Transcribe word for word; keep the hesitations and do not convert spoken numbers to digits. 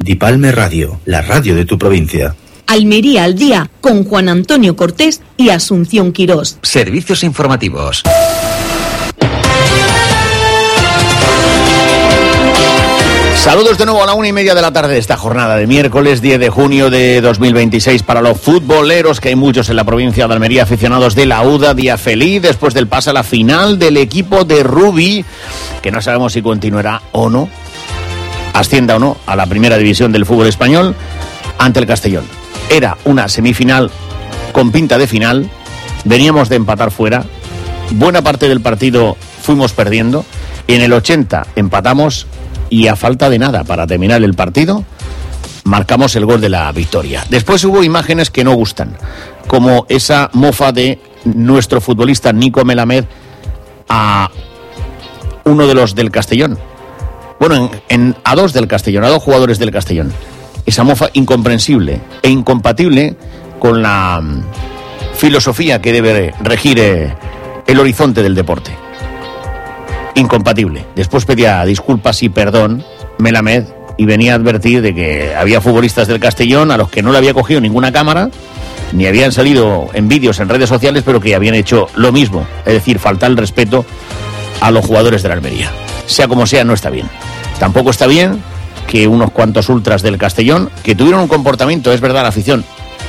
Dipalme Radio, la radio de tu provincia. Almería al día, con Juan Antonio Cortés y Asunción Quirós. Servicios informativos. Saludos de nuevo a la una y media de la tarde de esta jornada de miércoles diez de junio de dos mil veintiséis para los futboleros, que hay muchos en la provincia de Almería, aficionados de la U D A. Día feliz después del pase a la final del equipo de Rubi, que no sabemos si continuará o no, ascienda o no a la primera división del fútbol español ante el Castellón. Era una semifinal con pinta de final, veníamos de empatar fuera, buena parte del partido fuimos perdiendo, en el ochenta empatamos y a falta de nada para terminar el partido marcamos el gol de la victoria. Después hubo imágenes que no gustan, como esa mofa de nuestro futbolista Nico Melamed a uno de los del Castellón. Bueno, en, en, a dos del Castellón, a dos jugadores del Castellón. Esa mofa incomprensible e incompatible con la um, filosofía que debe regir eh, el horizonte del deporte. Incompatible. Después pedía disculpas y perdón Melamed y venía a advertir de que había futbolistas del Castellón a los que no le había cogido ninguna cámara, ni habían salido en vídeos en redes sociales, pero que habían hecho lo mismo, es decir, faltar el respeto a los jugadores de la Almería. Sea como sea, no está bien. Tampoco está bien que unos cuantos ultras del Castellón, que tuvieron un comportamiento, es verdad, la afición